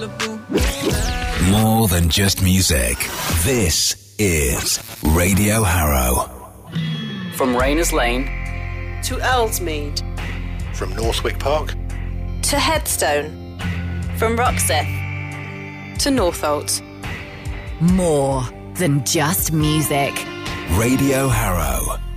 More than just music. This is Radio Harrow. From Rayners Lane to Ellesmead. From Northwick Park to Headstone. From Roxeth to Northolt. More than just music. Radio Harrow.